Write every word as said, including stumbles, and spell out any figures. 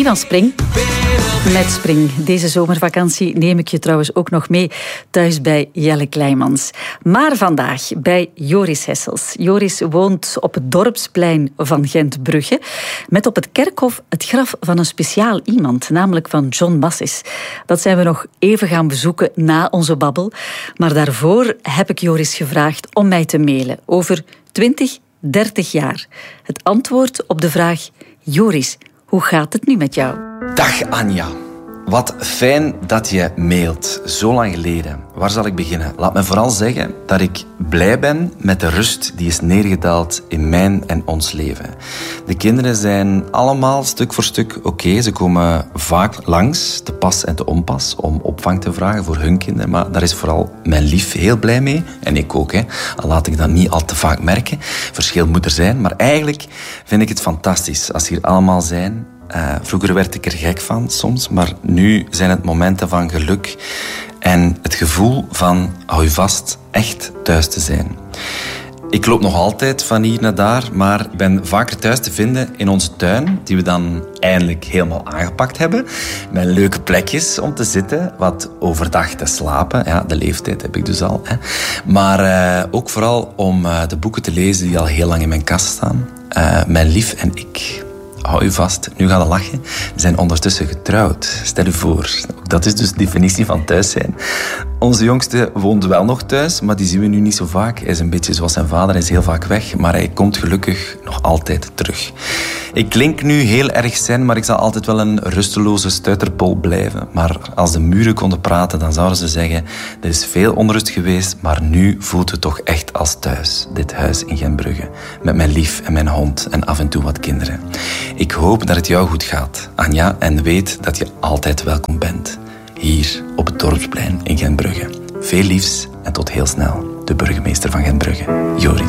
Die van Spring. Met Spring. Deze zomervakantie neem ik je trouwens ook nog mee thuis bij Jelle Kleimans. Maar vandaag bij Joris Hessels. Joris woont op het dorpsplein van Gent-Brugge met op het kerkhof het graf van een speciaal iemand, namelijk van John Massis. Dat zijn we nog even gaan bezoeken na onze babbel. Maar daarvoor heb ik Joris gevraagd om mij te mailen over twintig, dertig jaar. Het antwoord op de vraag: Joris, hoe gaat het nu met jou? Dag Anja. Wat fijn dat je mailt. Zo lang geleden. Waar zal ik beginnen? Laat me vooral zeggen dat ik blij ben met de rust die is neergedaald in mijn en ons leven. De kinderen zijn allemaal stuk voor stuk oké. Okay. Ze komen vaak langs, te pas en te onpas, om opvang te vragen voor hun kinderen. Maar daar is vooral mijn lief heel blij mee. En ik ook, hè. Al laat ik dat niet al te vaak merken. Verschil moet er zijn. Maar eigenlijk vind ik het fantastisch als ze hier allemaal zijn. Uh, vroeger werd ik er gek van soms, maar nu zijn het momenten van geluk en het gevoel van, hou je vast, echt thuis te zijn. Ik loop nog altijd van hier naar daar, maar ik ben vaker thuis te vinden in onze tuin, die we dan eindelijk helemaal aangepakt hebben. Met leuke plekjes om te zitten, wat overdag te slapen. Ja, de leeftijd heb ik dus al. Hè. Maar uh, ook vooral om uh, de boeken te lezen die al heel lang in mijn kast staan. Uh, mijn lief en ik... Hou je vast, nu gaan we lachen. We zijn ondertussen getrouwd. Stel je voor. Ook dat is dus de definitie van thuis zijn. Onze jongste woont wel nog thuis, maar die zien we nu niet zo vaak. Hij is een beetje zoals zijn vader, hij is heel vaak weg. Maar hij komt gelukkig nog altijd terug. Ik klink nu heel erg zen, maar ik zal altijd wel een rusteloze stuiterbol blijven. Maar als de muren konden praten, dan zouden ze zeggen: er is veel onrust geweest, maar nu voelt het toch echt als thuis. Dit huis in Gent-Brugge. Met mijn lief en mijn hond en af en toe wat kinderen. Ik hoop dat het jou goed gaat, Anja, en weet dat je altijd welkom bent. Hier op het dorpsplein in Gent-Brugge. Veel liefs en tot heel snel. De burgemeester van Gent-Brugge, Joris.